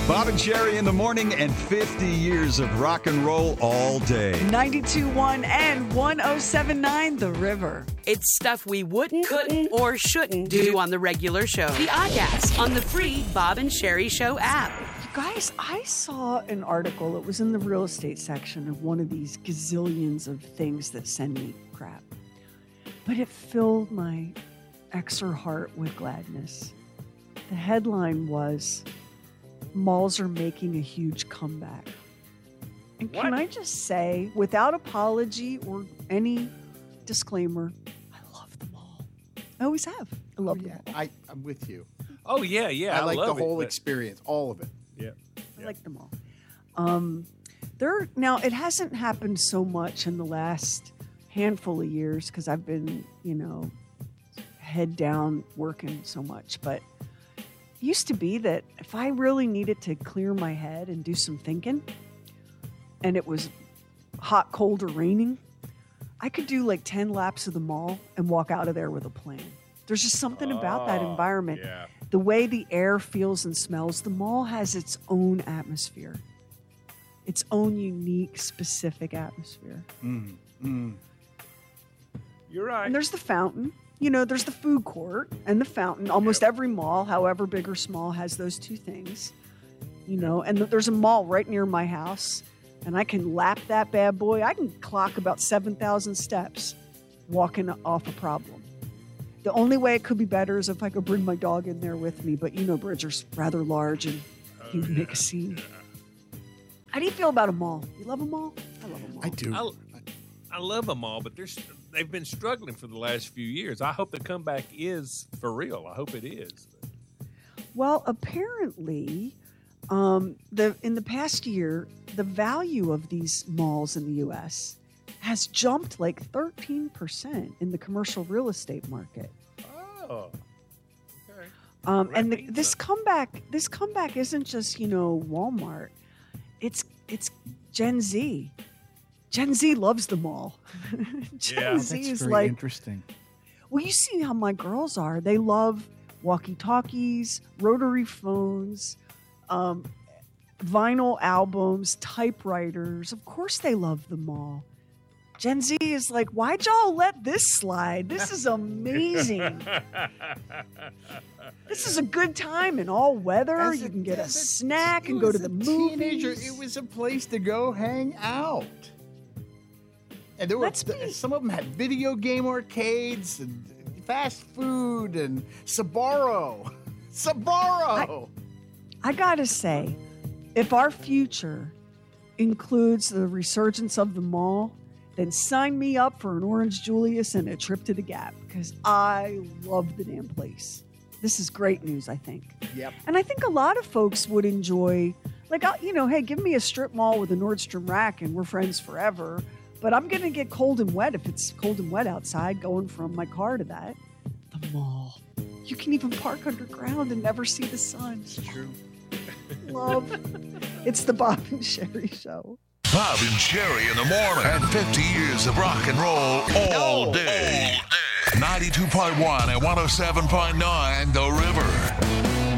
Bob and Sherry in the morning and 50 years of rock and roll all day. 92.1 and 107.9 The River. It's stuff we wouldn't, couldn't, or shouldn't do on the regular show. The Oddcast on the free Bob and Sherry Show app. You guys, I saw an article. It was in the real estate section of one of these gazillions of things that send me crap. But it filled my extra heart with gladness. The headline was, malls are making a huge comeback. And can I just say, without apology or any disclaimer, I love the mall. I always have. I love the mall. I'm with you. Oh, yeah. I like love the whole it, experience, all of it. Yeah. I like them all. Now, it hasn't happened so much in the last handful of years because I've been, head down working so much. But it used to be that if I really needed to clear my head and do some thinking, and it was hot, cold, or raining, I could do like 10 laps of the mall and walk out of there with a plan. There's just something about that environment. Yeah. The way the air feels and smells, the mall has its own atmosphere, its own unique, specific atmosphere. You're right. And there's the fountain. There's the food court and the fountain. Almost every mall, however big or small, has those two things. And there's a mall right near my house, and I can lap that bad boy. I can clock about 7,000 steps walking off a problem. The only way it could be better is if I could bring my dog in there with me. But Bridger's rather large, and he would make a scene. How do you feel about a mall? You love a mall? I love a mall. I do. I love them all, but they've been struggling for the last few years. I hope the comeback is for real. I hope it is. Well, apparently, in the past year, the value of these malls in the U.S. has jumped like 13% in the commercial real estate market. Oh, okay. And this comeback isn't just Walmart. It's Gen Z. Gen Z loves the mall. Gen Z That's is very like interesting. Well, you see how my girls are. They love walkie-talkies, rotary phones, vinyl albums, typewriters. Of course they love the mall. Gen Z is like, why'd y'all let this slide? This is amazing. This is a good time in all weather. You can get a snack and go to the movies. Teenager, it was a place to go hang out. And there were some of them had video game arcades and fast food and Sbarro. I gotta say, if our future includes the resurgence of the mall, then sign me up for an Orange Julius and a trip to the Gap, because I love the damn place. This is great news, I think. Yep. And I think a lot of folks would enjoy, hey, give me a strip mall with a Nordstrom rack and we're friends forever. But I'm going to get cold and wet if it's cold and wet outside going from my car to that. The mall. You can even park underground and never see the sun. It's true. Love. It's the Bob and Sherry Show. Bob and Sherry in the morning. And 50 years of rock and roll all day. 92.1 and 107.9 The River.